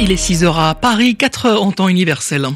Il est 6h à Paris, 4h en temps universel.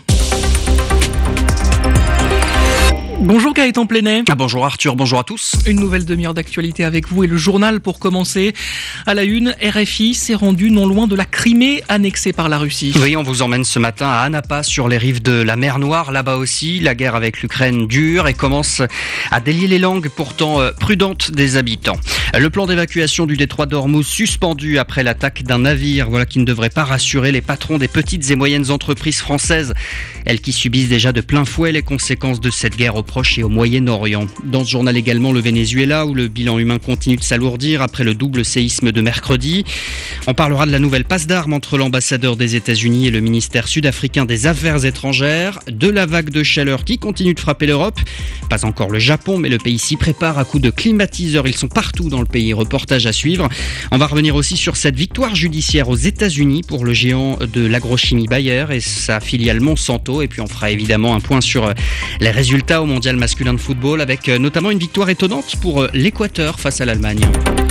Bonjour Gaëtan Plenet. Bonjour Arthur, bonjour à tous. Une nouvelle demi-heure d'actualité avec vous et le journal pour commencer. À la une, RFI s'est rendu non loin de la Crimée annexée par la Russie. Oui, on vous emmène ce matin à Anapa sur les rives de la mer Noire. Là-bas aussi, la guerre avec l'Ukraine dure et commence à délier les langues pourtant prudentes des habitants. Le plan d'évacuation du détroit d'Ormuz suspendu après l'attaque d'un navire. Voilà qui ne devrait pas rassurer les patrons des petites et moyennes entreprises françaises. Elles qui subissent déjà de plein fouet les conséquences de cette guerre au Proche et au Moyen-Orient. Dans ce journal également, le Venezuela, où le bilan humain continue de s'alourdir après le double séisme de mercredi. On parlera de la nouvelle passe d'armes entre l'ambassadeur des États-Unis et le ministère sud-africain des Affaires étrangères, de la vague de chaleur qui continue de frapper l'Europe. Pas encore le Japon, mais le pays s'y prépare à coups de climatiseurs. Ils sont partout dans le pays. Reportage à suivre. On va revenir aussi sur cette victoire judiciaire aux États-Unis pour le géant de l'agrochimie Bayer et sa filiale Monsanto. Et puis on fera évidemment un point sur les résultats au mondial masculin de football avec notamment une victoire étonnante pour l'Équateur face à l'Allemagne.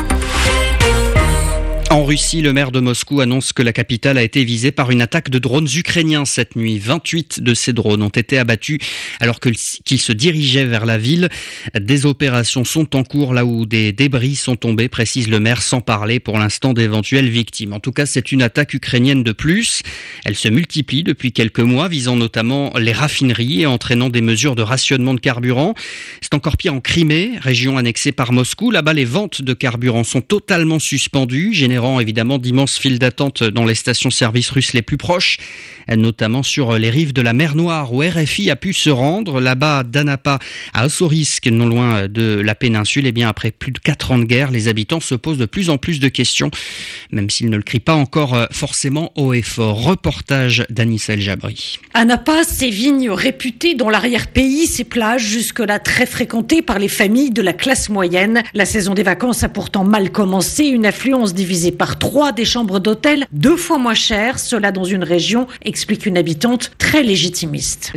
En Russie, le maire de Moscou annonce que la capitale a été visée par une attaque de drones ukrainiens cette nuit. 28 de ces drones ont été abattus alors qu'ils se dirigeaient vers la ville. Des opérations sont en cours là où des débris sont tombés, précise le maire, sans parler pour l'instant d'éventuelles victimes. En tout cas, c'est une attaque ukrainienne de plus. Elle se multiplie depuis quelques mois, visant notamment les raffineries et entraînant des mesures de rationnement de carburant. C'est encore pire en Crimée, région annexée par Moscou. Là-bas, les ventes de carburant sont totalement suspendues, générant évidemment d'immenses files d'attente dans les stations-service russes les plus proches, notamment sur les rives de la mer Noire où RFI a pu se rendre. Là-bas, d'Anapa à Ossorisk, non loin de la péninsule, et bien après plus de 4 ans de guerre, les habitants se posent de plus en plus de questions, même s'ils ne le crient pas encore forcément haut et fort. Reportage d'Anissa El Jabri. Anapa, ses vignes réputées dans l'arrière-pays, ses plages jusque-là très fréquentées par les familles de la classe moyenne. La saison des vacances a pourtant mal commencé, une affluence divisée par 3 des chambres d'hôtel, 2 fois moins chères, cela dans une région, explique une habitante très légitimiste.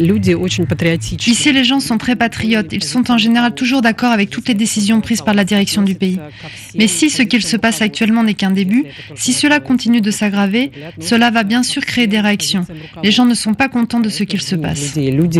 Ici, les gens sont très patriotes. Ils sont en général toujours d'accord avec toutes les décisions prises par la direction du pays. Mais si ce qu'il se passe actuellement n'est qu'un début, si cela continue de s'aggraver, cela va bien sûr créer des réactions. Les gens ne sont pas contents de ce qu'il se passe.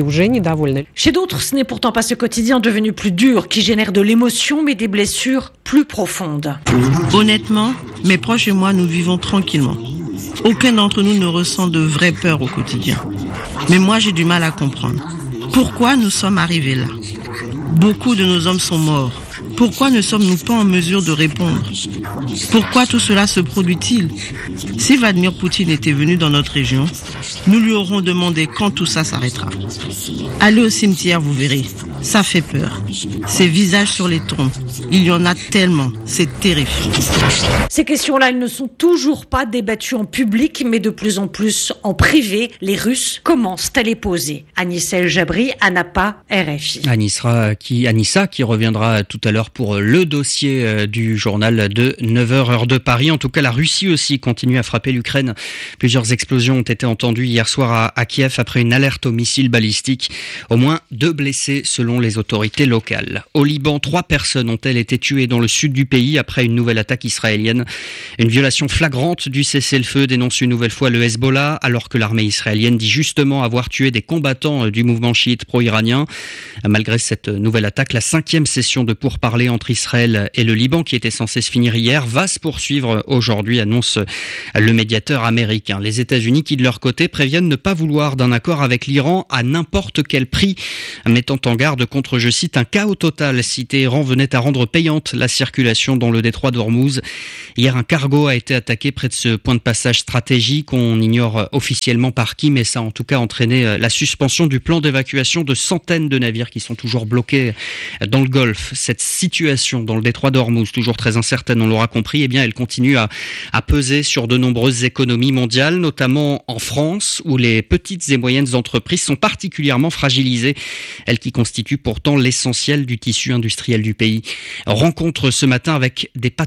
Chez d'autres, ce n'est pourtant pas ce quotidien devenu plus dur qui génère de l'émotion, mais des blessures plus profondes. Honnêtement, mes proches et moi, nous vivons tranquillement. Aucun d'entre nous ne ressent de vraie peur au quotidien. Mais moi, j'ai du mal à comprendre. Pourquoi nous sommes arrivés là ? Beaucoup de nos hommes sont morts. Pourquoi ne sommes-nous pas en mesure de répondre ? Pourquoi tout cela se produit-il ? Si Vladimir Poutine était venu dans notre région, nous lui aurons demandé quand tout ça s'arrêtera. Allez au cimetière, vous verrez. Ça fait peur. Ces visages sur les tombes, il y en a tellement. C'est terrifiant. Ces questions-là, elles ne sont toujours pas débattues en public, mais de plus en plus en privé. Les Russes commencent à les poser. Anissa El Jabri, Anapa, RFI. Anissa qui reviendra tout à l'heure pour le dossier du journal de 9h heure de Paris. En tout cas, la Russie aussi continue à frapper l'Ukraine. Plusieurs explosions ont été entendues hier soir à Kiev après une alerte aux missiles balistiques. Au moins 2 blessés selon les autorités locales. Au Liban, 3 personnes ont-elles été tuées dans le sud du pays après une nouvelle attaque israélienne. Une violation flagrante du cessez-le-feu dénonce une nouvelle fois le Hezbollah, alors que l'armée israélienne dit justement avoir tué des combattants du mouvement chiite pro-iranien. Malgré cette nouvelle attaque, la 5e session de pourparlers entre Israël et le Liban, qui était censée se finir hier, va se poursuivre aujourd'hui, annonce le médiateur américain. Les États-Unis qui, de leur côté, préviennent ne pas vouloir d'un accord avec l'Iran à n'importe quel prix, mettant en garde contre, je cite, un chaos total si Téhéran venait à rendre payante la circulation dans le détroit d'Ormuz. Hier, un cargo a été attaqué près de ce point de passage stratégique. On ignore officiellement par qui, mais ça a en tout cas entraîné la suspension du plan d'évacuation de centaines de navires qui sont toujours bloqués dans le Golfe. Cette situation dans le détroit d'Ormuz, toujours très incertaine, on l'aura compris, eh bien, elle continue à peser sur de nombreuses économies mondiales, notamment en France, où les petites et moyennes entreprises sont particulièrement fragilisées, elles qui constituent pourtant l'essentiel du tissu industriel du pays. Rencontre ce matin avec des patrons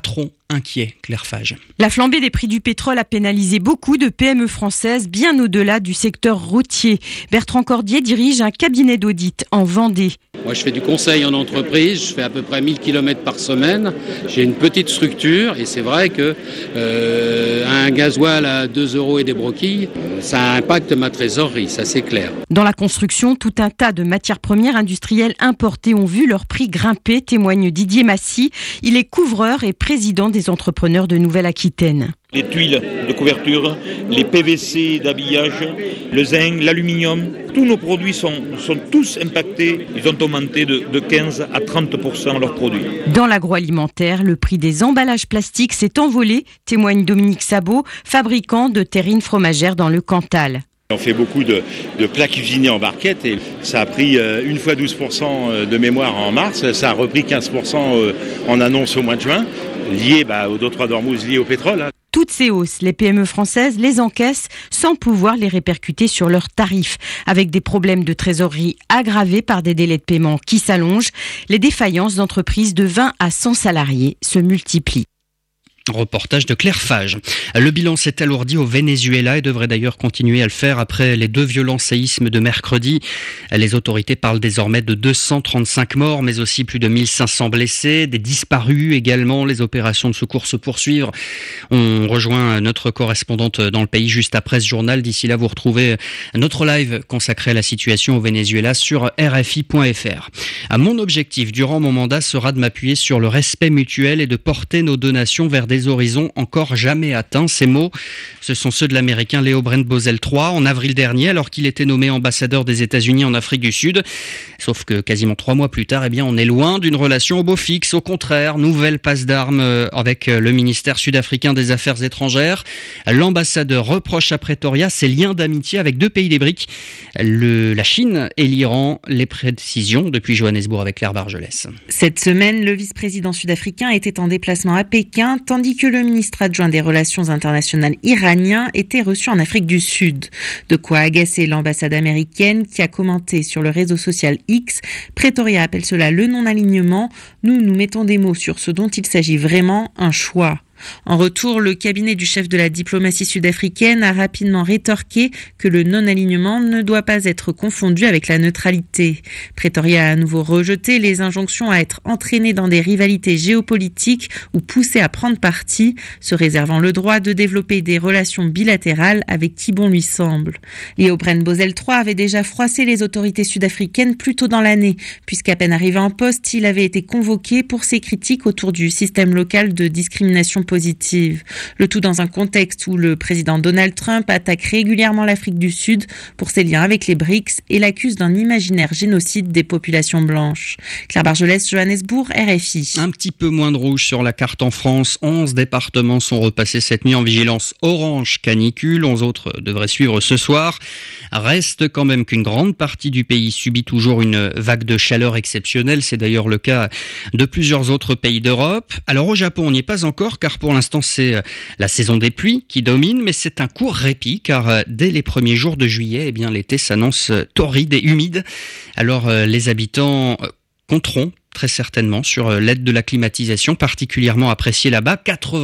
inquiets, Claire Fage. La flambée des prix du pétrole a pénalisé beaucoup de PME françaises, bien au-delà du secteur routier. Bertrand Cordier dirige un cabinet d'audit en Vendée. Moi, je fais du conseil en entreprise, je fais à peu près 1000 km par semaine. J'ai une petite structure et c'est vrai que un gasoil à 2 € et des broquilles, ça impacte ma trésorerie, ça c'est clair. Dans la construction, tout un tas de matières premières industrielles importées ont vu leur prix grimper, témoigne Didier Massy. Il est couvreur et président des entrepreneurs de Nouvelle-Aquitaine. Les tuiles de couverture, les PVC d'habillage, le zinc, l'aluminium, tous nos produits sont tous impactés. Ils ont augmenté de 15 à 30% leurs produits. Dans l'agroalimentaire, le prix des emballages plastiques s'est envolé, témoigne Dominique Sabot, fabricant de terrines fromagères dans le Cantal. On fait beaucoup de plats cuisinés en barquette et ça a pris une fois 12% de mémoire en mars, ça a repris 15% en annonce au mois de juin, lié aux 2-3 dormousses liées au pétrole. Toutes ces hausses, les PME françaises les encaissent sans pouvoir les répercuter sur leurs tarifs. Avec des problèmes de trésorerie aggravés par des délais de paiement qui s'allongent, les défaillances d'entreprises de 20 à 100 salariés se multiplient. Reportage de Claire Fage. Le bilan s'est alourdi au Venezuela et devrait d'ailleurs continuer à le faire après les 2 violents séismes de mercredi. Les autorités parlent désormais de 235 morts, mais aussi plus de 1500 blessés, des disparus également. Les opérations de secours se poursuivent. On rejoint notre correspondante dans le pays juste après ce journal. D'ici là, vous retrouvez notre live consacré à la situation au Venezuela sur RFI.fr. Mon objectif durant mon mandat sera de m'appuyer sur le respect mutuel et de porter nos donations vers des horizons encore jamais atteints. Ces mots, ce sont ceux de l'Américain Leo Brent Bozell III en avril dernier, alors qu'il était nommé ambassadeur des États-Unis en Afrique du Sud. Sauf que quasiment 3 mois plus tard, on est loin d'une relation au beau fixe. Au contraire, nouvelle passe d'armes avec le ministère sud-africain des Affaires étrangères. L'ambassadeur reproche à Pretoria ses liens d'amitié avec 2 pays des BRICS, la Chine et l'Iran. Les précisions depuis Johannesburg avec Claire Bargelès. Cette semaine, le vice-président sud-africain était en déplacement à Pékin, tandis que le ministre adjoint des Relations internationales iranien était reçu en Afrique du Sud. De quoi agacer l'ambassade américaine qui a commenté sur le réseau social X. Pretoria appelle cela le non-alignement. Nous mettons des mots sur ce dont il s'agit vraiment, un choix. En retour, le cabinet du chef de la diplomatie sud-africaine a rapidement rétorqué que le non-alignement ne doit pas être confondu avec la neutralité. Pretoria a à nouveau rejeté les injonctions à être entraîné dans des rivalités géopolitiques ou poussé à prendre parti, se réservant le droit de développer des relations bilatérales avec qui bon lui semble. Leo Brent Bozell III avait déjà froissé les autorités sud-africaines plus tôt dans l'année, puisqu'à peine arrivé en poste, il avait été convoqué pour ses critiques autour du système local de discrimination positive. Le tout dans un contexte où le président Donald Trump attaque régulièrement l'Afrique du Sud pour ses liens avec les BRICS et l'accuse d'un imaginaire génocide des populations blanches. Claire Bargelès, Johannesburg, RFI. Un petit peu moins de rouge sur la carte en France. 11 départements sont repassés cette nuit en vigilance orange canicule. 11 autres devraient suivre ce soir. Reste quand même qu'une grande partie du pays subit toujours une vague de chaleur exceptionnelle. C'est d'ailleurs le cas de plusieurs autres pays d'Europe. Alors au Japon, on n'y est pas encore car pour l'instant c'est la saison des pluies qui domine, mais c'est un court répit car dès les premiers jours de juillet, l'été s'annonce torride et humide. Alors les habitants compteront très certainement sur l'aide de la climatisation, particulièrement appréciée là-bas.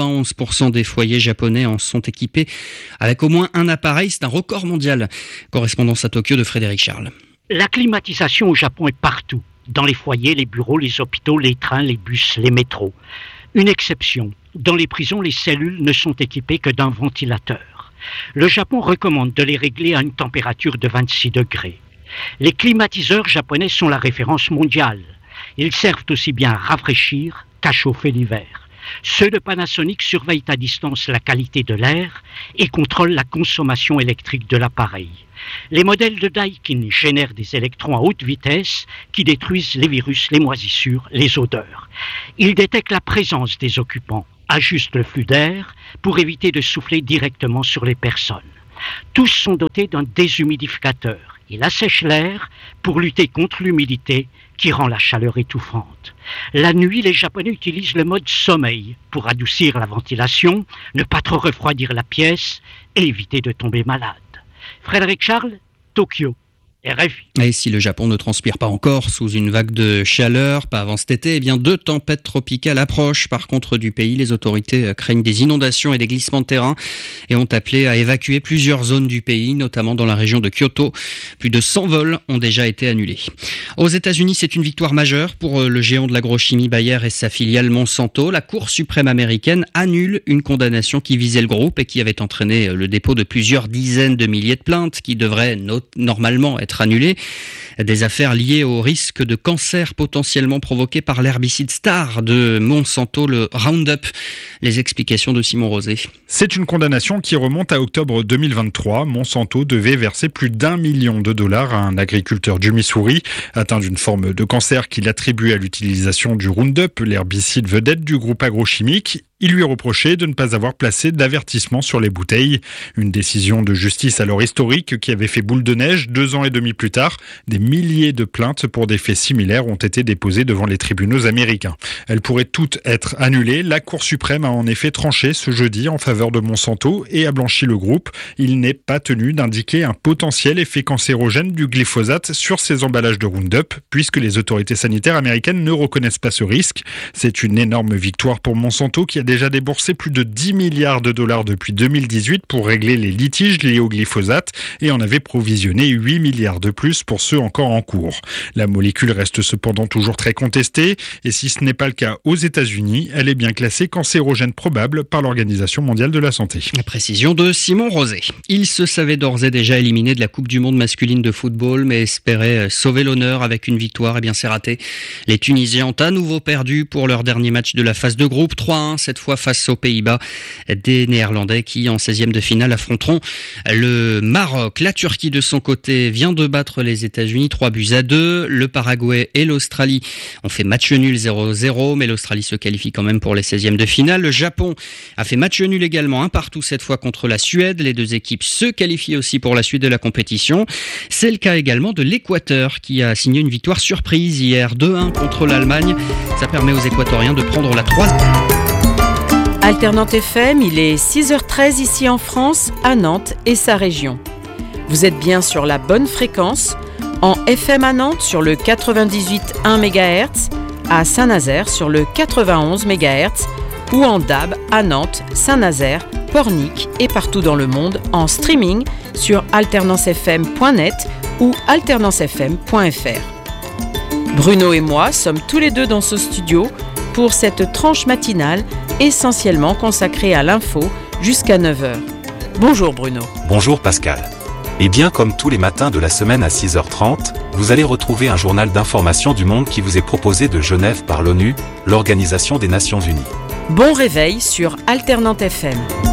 91% des foyers japonais en sont équipés avec au moins un appareil. C'est un record mondial. Correspondance à Tokyo de Frédéric Charles. La climatisation au Japon est partout. Dans les foyers, les bureaux, les hôpitaux, les trains, les bus, les métros. Une exception. Dans les prisons, les cellules ne sont équipées que d'un ventilateur. Le Japon recommande de les régler à une température de 26 degrés. Les climatiseurs japonais sont la référence mondiale. Ils servent aussi bien à rafraîchir qu'à chauffer l'hiver. Ceux de Panasonic surveillent à distance la qualité de l'air et contrôlent la consommation électrique de l'appareil. Les modèles de Daikin génèrent des électrons à haute vitesse qui détruisent les virus, les moisissures, les odeurs. Ils détectent la présence des occupants, ajustent le flux d'air pour éviter de souffler directement sur les personnes. Tous sont dotés d'un déshumidificateur. Il assèche l'air pour lutter contre l'humidité qui rend la chaleur étouffante. La nuit, les Japonais utilisent le mode sommeil pour adoucir la ventilation, ne pas trop refroidir la pièce et éviter de tomber malade. Frédéric Charles, Tokyo. RFI. Et si le Japon ne transpire pas encore sous une vague de chaleur, pas avant cet été, eh bien 2 tempêtes tropicales approchent par contre du pays. Les autorités craignent des inondations et des glissements de terrain et ont appelé à évacuer plusieurs zones du pays, notamment dans la région de Kyoto. Plus de 100 vols ont déjà été annulés. Aux États-Unis, c'est une victoire majeure pour le géant de l'agrochimie Bayer et sa filiale Monsanto. La Cour suprême américaine annule une condamnation qui visait le groupe et qui avait entraîné le dépôt de plusieurs dizaines de milliers de plaintes qui devraient normalement être annulées. Des affaires liées au risque de cancer potentiellement provoqué par l'herbicide star de Monsanto, le Roundup. Les explications de Simon Rosé. C'est une condamnation qui remonte à octobre 2023. Monsanto devait verser plus d'$1 million à un agriculteur du Missouri atteint d'une forme de cancer qu'il attribue à l'utilisation du Roundup, l'herbicide vedette du groupe agrochimique. Il lui reprochait de ne pas avoir placé d'avertissement sur les bouteilles. Une décision de justice alors historique qui avait fait boule de neige. 2 ans et demi plus tard, des milliers de plaintes pour des faits similaires ont été déposées devant les tribunaux américains. Elles pourraient toutes être annulées. La Cour suprême a en effet tranché ce jeudi en faveur de Monsanto et a blanchi le groupe. Il n'est pas tenu d'indiquer un potentiel effet cancérogène du glyphosate sur ses emballages de Roundup, puisque les autorités sanitaires américaines ne reconnaissent pas ce risque. C'est une énorme victoire pour Monsanto qui a déjà déboursé plus de $10 milliards depuis 2018 pour régler les litiges liés au glyphosate et en avait provisionné 8 milliards de plus pour ceux encore en cours. La molécule reste cependant toujours très contestée et si ce n'est pas le cas aux États-Unis, elle est bien classée cancérogène probable par l'Organisation mondiale de la santé. La précision de Simon Rosé. Il se savait d'ores et déjà éliminé de la Coupe du monde masculine de football mais espérait sauver l'honneur avec une victoire. Eh bien c'est raté. Les Tunisiens ont à nouveau perdu pour leur dernier match de la phase de groupe, 3-1 cette fois face aux Pays-Bas, des Néerlandais qui en 16e de finale affronteront le Maroc. La Turquie de son côté vient de battre les États-Unis 3-2. Le Paraguay et l'Australie ont fait match nul 0-0 mais l'Australie se qualifie quand même pour les 16e de finale. Le Japon a fait match nul également 1-1 cette fois contre la Suède. Les 2 équipes se qualifient aussi pour la suite de la compétition. C'est le cas également de l'Équateur qui a signé une victoire surprise hier 2-1 contre l'Allemagne. Ça permet aux Équatoriens de prendre la 3e. Alternante FM, il est 6h13 ici en France, à Nantes et sa région. Vous êtes bien sur la bonne fréquence, en FM à Nantes sur le 98.1 MHz, à Saint-Nazaire sur le 91 MHz ou en DAB à Nantes, Saint-Nazaire, Pornic et partout dans le monde en streaming sur alternancefm.net ou alternancefm.fr. Bruno et moi sommes tous les deux dans ce studio pour cette tranche matinale essentiellement consacrée à l'info jusqu'à 9h. Bonjour Bruno. Bonjour Pascal. Et bien comme tous les matins de la semaine à 6h30, vous allez retrouver un journal d'information du monde qui vous est proposé de Genève par l'ONU, l'Organisation des Nations Unies. Bon réveil sur Alternante FM.